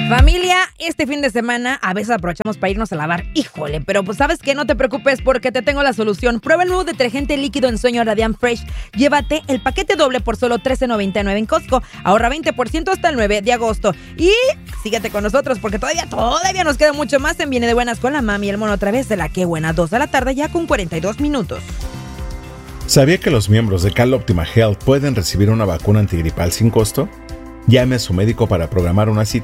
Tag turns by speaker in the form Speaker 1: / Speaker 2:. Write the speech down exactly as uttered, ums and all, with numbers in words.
Speaker 1: Familia, este fin de semana a veces aprovechamos para irnos a lavar. Híjole, pero pues ¿sabes qué? No te preocupes porque te tengo la solución. Prueba el nuevo detergente líquido en Sueño Radiant Fresh. Llévate el paquete doble por solo trece noventa y nueve en Costco. Ahorra veinte por ciento hasta el nueve de agosto. Y síguete con nosotros porque todavía, todavía nos queda mucho más en Viene de Buenas con la Mami y el Mono a través de la Qué Buena, dos de la tarde ya con cuarenta y dos minutos.
Speaker 2: ¿Sabía que los miembros de CalOptima Health pueden recibir una vacuna antigripal sin costo? Llame a su médico para programar una cita